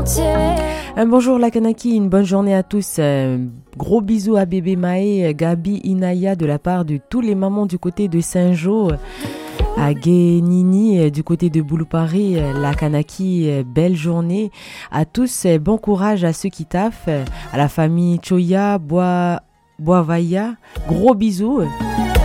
Bonjour la Kanaki, une bonne journée à tous. Gros bisous à bébé Maë, Gabi, Inaya de la part de tous les mamans du côté de Saint-Jean, à Guénini du côté de Boulou-Paris. La Kanaki, belle journée à tous. Bon courage à ceux qui taffent, à la famille Choya, Boisvaya. Gros bisous.